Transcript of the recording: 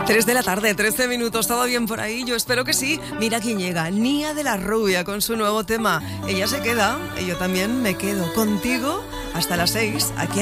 3 de la tarde, 13 minutos, ¿todo bien por ahí? Yo espero que sí. Mira quién llega, Nia de la Rubia con su nuevo tema. Ella se queda y yo también me quedo contigo hasta las 6 aquí